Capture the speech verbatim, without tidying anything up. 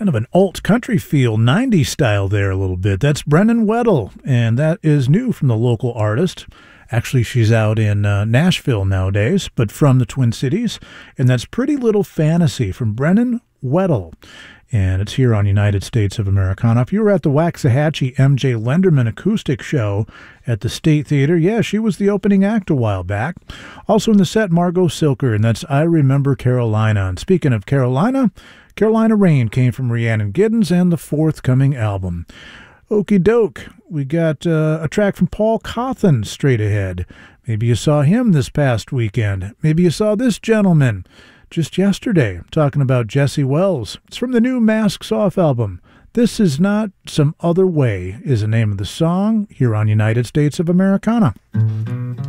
Kind of an alt country feel, nineties style there a little bit. That's Brennan Weddle, and that is new from the local artist. Actually, she's out in uh, Nashville nowadays, but from the Twin Cities, and that's Pretty Little Fantasy from Brennan Weddle. And it's here on United States of Americana. If you were at the Waxahachie M J Lenderman acoustic show at the State Theater, yeah, she was the opening act a while back. Also in the set, Margot Silker, and that's I Remember Carolina. And speaking of Carolina, Carolina Rain came from Rhiannon Giddens and the forthcoming album. Okie doke, we got uh, a track from Paul Cawthon straight ahead. Maybe you saw him this past weekend. Maybe you saw this gentleman just yesterday. I'm talking about Jesse Wells. It's from the new Masks Off album. This Is Not Some Other Way is the name of the song here on United States of Americana.